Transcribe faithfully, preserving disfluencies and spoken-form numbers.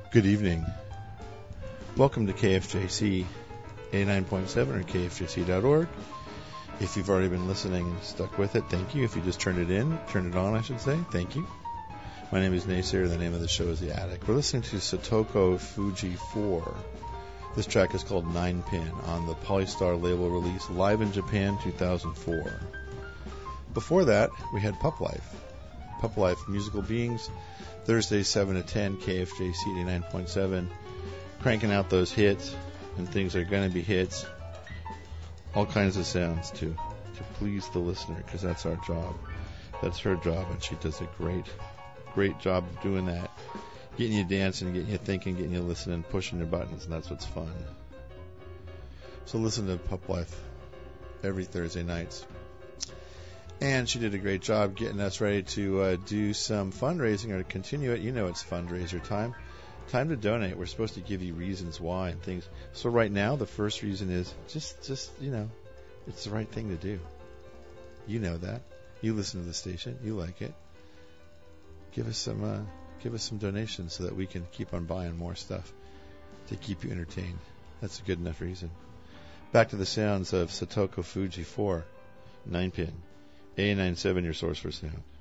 Good evening. Welcome to K F J C eighty-nine point seven or K F J C dot org. If you've already been listening and stuck with it, thank you. If you just turned it in, turned it on, I should say, thank you. My name is Naysir. The name of the show is The Attic. We're listening to Satoko Fuji four. This track is called Nine Pin on the Polystar label release Live in Japan two thousand four. Before that, we had Pup Life. Pup Life, Musical Beings, Thursday seven to ten, K F J C eighty-nine point seven, cranking out those hits and things that are going to be hits, all kinds of sounds to, to please the listener, because that's our job. That's her job, and she does a great, great job of doing that. Getting you dancing, getting you thinking, getting you listening, pushing your buttons, and that's what's fun. So listen to Pup Life every Thursday nights. And she did a great job getting us ready to uh, do some fundraising or to continue it. You know it's fundraiser time. Time to donate. We're supposed to give you reasons why and things. So right now, the first reason is just, just you know, it's the right thing to do. You know that. You listen to the station. You like it. Give us some, uh, give us some donations so that we can keep on buying more stuff to keep you entertained. That's a good enough reason. Back to the sounds of Satoko Fuji four, Nine Pin. A nine seven, your source for sound.